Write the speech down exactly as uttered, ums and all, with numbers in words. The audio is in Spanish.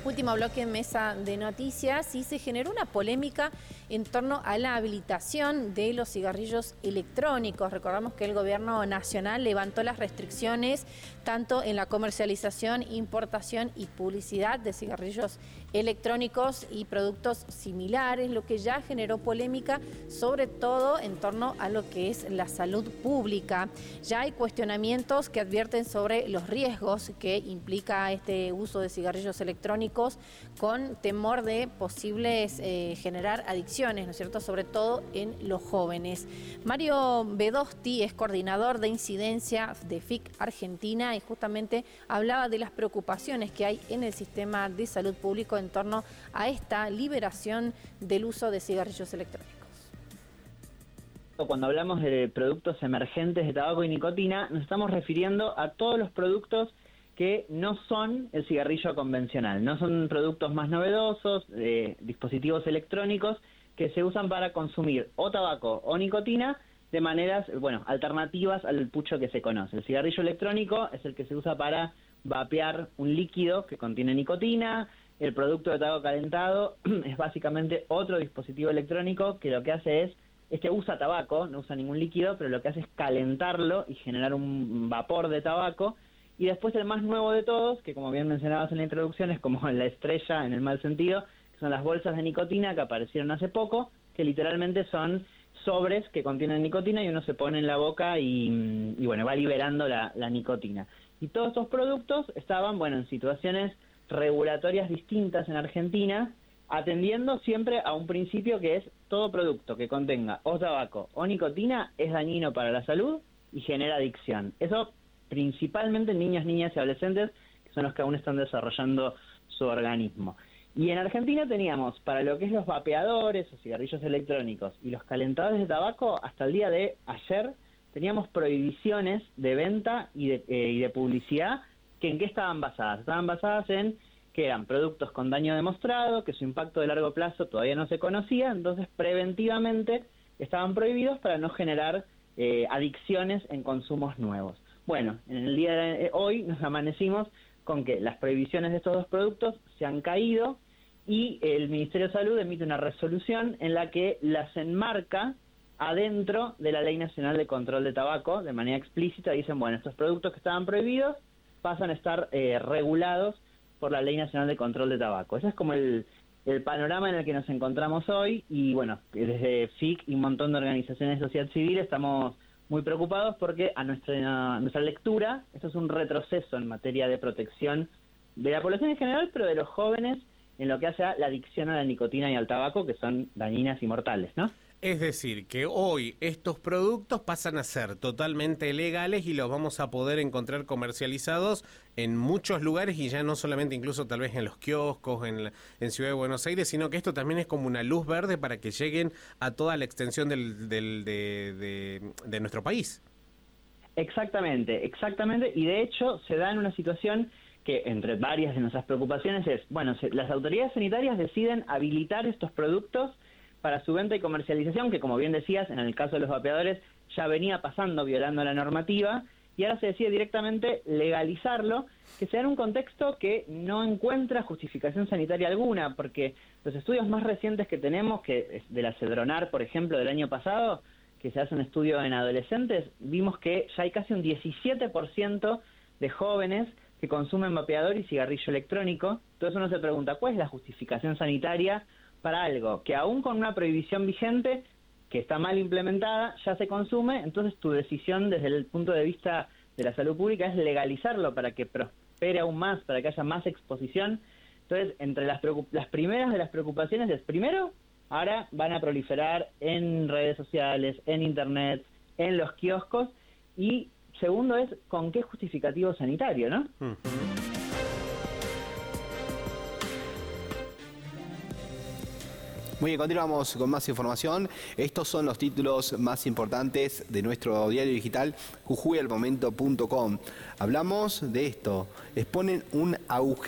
Último bloque en Mesa de Noticias y se generó una polémica en torno a la habilitación de los cigarrillos electrónicos. Recordamos que el gobierno nacional levantó las restricciones tanto en la comercialización, importación y publicidad de cigarrillos electrónicos y productos similares, lo que ya generó polémica, sobre todo en torno a lo que es la salud pública. Ya hay cuestionamientos que advierten sobre los riesgos que implica este uso de cigarrillos electrónicos, con temor de posibles eh, generar adicciones, ¿no es cierto?, sobre todo en los jóvenes. Mario Bedosti es coordinador de incidencia de F I C Argentina y justamente hablaba de las preocupaciones que hay en el sistema de salud público en torno a esta liberación del uso de cigarrillos electrónicos. Cuando hablamos de productos emergentes de tabaco y nicotina, nos estamos refiriendo a todos los productos que no son el cigarrillo convencional, no son productos más novedosos, eh, dispositivos electrónicos que se usan para consumir o tabaco o nicotina de maneras, bueno, alternativas al pucho que se conoce. El cigarrillo electrónico es el que se usa para vapear un líquido que contiene nicotina. El producto de tabaco calentado es básicamente otro dispositivo electrónico que lo que hace es, este usa tabaco, no usa ningún líquido, pero lo que hace es calentarlo y generar un vapor de tabaco. Y después el más nuevo de todos, que como bien mencionabas en la introducción, es como la estrella en el mal sentido, que son las bolsas de nicotina que aparecieron hace poco, que literalmente son sobres que contienen nicotina y uno se pone en la boca y, y bueno, va liberando la, la nicotina. Y todos estos productos estaban, bueno, en situaciones regulatorias distintas en Argentina, atendiendo siempre a un principio que es todo producto que contenga o tabaco o nicotina es dañino para la salud y genera adicción. Eso principalmente niños, niñas y adolescentes, que son los que aún están desarrollando su organismo. Y en Argentina teníamos, para lo que es los vapeadores o cigarrillos electrónicos y los calentadores de tabaco, hasta el día de ayer teníamos prohibiciones de venta y de, eh, y de publicidad, que en qué estaban basadas. Estaban basadas en que eran productos con daño demostrado, que su impacto de largo plazo todavía no se conocía, entonces preventivamente estaban prohibidos para no generar eh, adicciones en consumos nuevos. Bueno, en el día de hoy nos amanecimos con que las prohibiciones de estos dos productos se han caído y el Ministerio de Salud emite una resolución en la que las enmarca adentro de la Ley Nacional de Control de Tabaco de manera explícita. Dicen, bueno, estos productos que estaban prohibidos pasan a estar eh, regulados por la Ley Nacional de Control de Tabaco. Ese es como el, el panorama en el que nos encontramos hoy y bueno, desde F I C y un montón de organizaciones de sociedad civil estamos muy preocupados porque a nuestra, a nuestra lectura esto es un retroceso en materia de protección de la población en general, pero de los jóvenes en lo que hace a la adicción a la nicotina y al tabaco, que son dañinas y mortales, ¿no? Es decir, que hoy estos productos pasan a ser totalmente legales y los vamos a poder encontrar comercializados en muchos lugares y ya no solamente incluso tal vez en los kioscos, en, la, en Ciudad de Buenos Aires, sino que esto también es como una luz verde para que lleguen a toda la extensión del, del, de, de, de nuestro país. Exactamente, exactamente, y de hecho se da en una situación que entre varias de nuestras preocupaciones es, bueno, se, las autoridades sanitarias deciden habilitar estos productos para su venta y comercialización, que como bien decías, en el caso de los vapeadores ya venía pasando violando la normativa, y ahora se decide directamente legalizarlo, que se da en un contexto que no encuentra justificación sanitaria alguna, porque los estudios más recientes que tenemos, que es de la Cedronar, por ejemplo, del año pasado, que se hace un estudio en adolescentes, vimos que ya hay casi un diecisiete por ciento de jóvenes que consumen vapeador y cigarrillo electrónico. Entonces uno se pregunta, ¿cuál es la justificación sanitaria para algo que aún con una prohibición vigente, que está mal implementada, ya se consume? Entonces tu decisión desde el punto de vista de la salud pública es legalizarlo para que prospere aún más, para que haya más exposición. Entonces, entre las, las primeras de las preocupaciones es, primero, ahora van a proliferar en redes sociales, en internet, en los kioscos, y segundo es, ¿con qué justificativo sanitario, no? Uh-huh. Muy bien, continuamos con más información. Estos son los títulos más importantes de nuestro diario digital, jujuy al momento punto com. Hablamos de esto. Exponen un agujero